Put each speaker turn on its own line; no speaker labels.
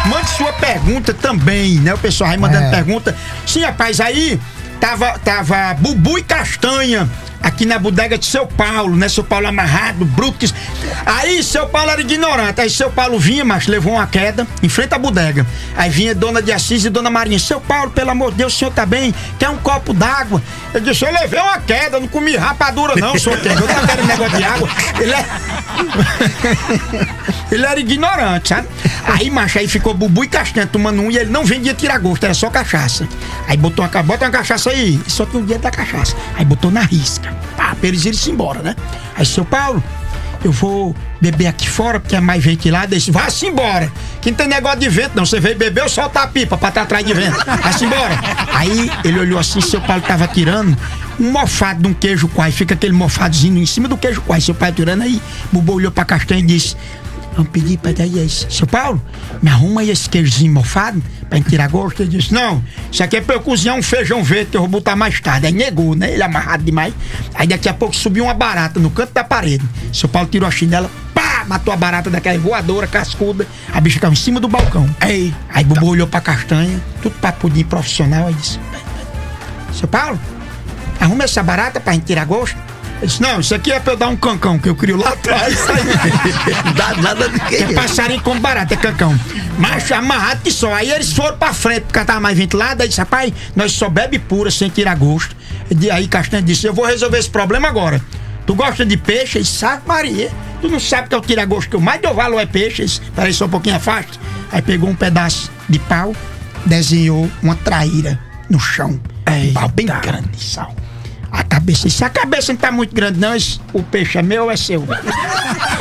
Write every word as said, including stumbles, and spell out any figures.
mande sua pergunta também, né? O pessoal vai mandando
É.
pergunta. Sim, rapaz, aí tava, tava Bubu e Castanha aqui na bodega de Seu Paulo, né? Seu Paulo amarrado, bruto. Aí Seu Paulo era ignorante. Aí Seu Paulo vinha, mas levou uma queda em frente à bodega. Aí vinha Dona de Assis e Dona Marinha. Seu Paulo, pelo amor de Deus, o senhor tá bem? Quer um copo d'água? Eu disse, eu levei uma queda, não comi rapadura não, senhor quer. Eu não quero negócio de água. Ele é... ele era ignorante, sabe? Aí, macho, aí ficou Bubu e Castanha tomando um e ele não vendia tira-gosto, era só cachaça. Aí botou uma, bota uma cachaça aí, só tinha o dinheiro da cachaça. Aí botou na risca. Pá, pra eles irem embora, né? Aí, seu Paulo, eu vou beber aqui fora, porque é mais ventilado. Ele disse, vá-se embora. Que não tem negócio de vento, não. Você veio beber ou soltar a pipa pra estar atrás de vento. Vá-se embora. Aí ele olhou assim, seu Paulo tava tirando um mofado de um queijo coalho. Fica aquele mofadozinho em cima do queijo coalho. Seu pai tirando aí, Bubu olhou pra Castanha e disse, vamos pedir pra daí esse. Seu Paulo, me arruma aí esse queijozinho mofado pra gente tirar gosto. Ele disse, não, isso aqui é pra eu cozinhar um feijão verde que eu vou botar mais tarde. Aí negou, né? Ele amarrado demais. Aí daqui a pouco subiu uma barata no canto da parede. Seu Paulo tirou a chinela, pá, matou a barata daquela voadora, cascuda. A bicha caiu em cima do balcão. Aí, aí Bubu olhou pra Castanha, tudo papudinho profissional, aí disse, seu Paulo, arruma essa barata pra gente tirar gosto. Ele disse, não, isso aqui é pra eu dar um cancão que eu crio lá atrás.
Não dá nada de
É passarinho com barata, é cancão. Macho, amarrado que só. Aí eles foram pra frente, porque tava mais ventilado. Aí disse, rapaz, nós só bebe pura, sem tirar gosto. E aí Castanha disse, eu vou resolver esse problema agora. Tu gosta de peixe? Ele disse, sabe, Maria. Tu não sabe que é o tira-gosto que eu mais dou valor é peixe? Ele disse, peraí só um pouquinho, afaste. Aí pegou um pedaço de pau, desenhou uma traíra no chão. Um pau bem grande de sal. A cabeça, se a cabeça não tá muito grande não, esse, o peixe é meu ou é seu?